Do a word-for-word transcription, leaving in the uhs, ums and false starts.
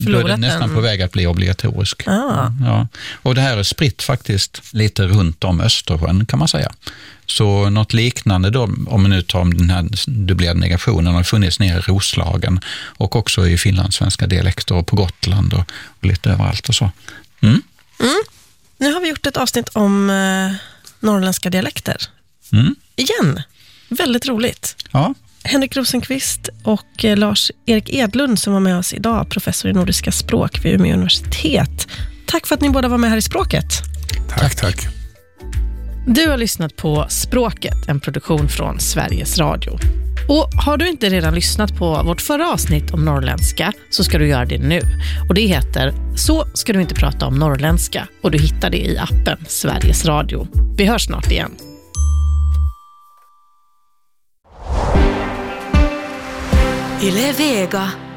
förlorat då är det nästan den. på väg att bli obligatorisk. Ah. Ja. Och det här är spritt faktiskt lite runt om Östersjön kan man säga. Så något liknande då, om man nu tar om den här dubblerade negationen, har funnits nere i Roslagen och också i finlandssvenska dialekter och på Gotland och, och lite överallt och så. Mm. Mm. Nu har vi gjort ett avsnitt om eh, norrländska dialekter. Mm. Igen. Väldigt roligt. Ja. Henrik Rosenqvist och eh, Lars-Erik Edlund som var med oss idag, professor i nordiska språk vid Umeå universitet. Tack för att ni båda var med här i Språket. Tack, tack. Du har lyssnat på Språket, en produktion från Sveriges Radio. Och har du inte redan lyssnat på vårt förra avsnitt om norrländska så ska du göra det nu. Och det heter Så ska du inte prata om norrländska och du hittar det i appen Sveriges Radio. Vi hörs snart igen. Yle Vega.